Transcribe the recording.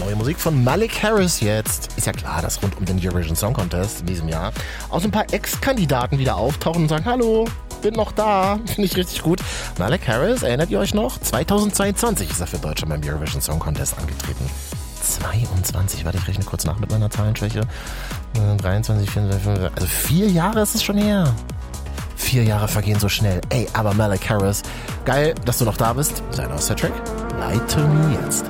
Neue Musik von Malik Harris jetzt. Ist ja klar, dass rund um den Eurovision Song Contest in diesem Jahr auch so ein paar Ex-Kandidaten wieder auftauchen und sagen, hallo, bin noch da. Finde ich richtig gut. Malik Harris, erinnert ihr euch noch? 2022 ist er für Deutschland beim Eurovision Song Contest angetreten. 22, warte, ich rechne kurz nach mit meiner Zahlenschwäche. 23, 24, 25, also 4 Jahre ist es schon her. 4 Jahre vergehen so schnell. Ey, aber Malik Harris, geil, dass du noch da bist. Sein neuester Track, Lie to Me jetzt.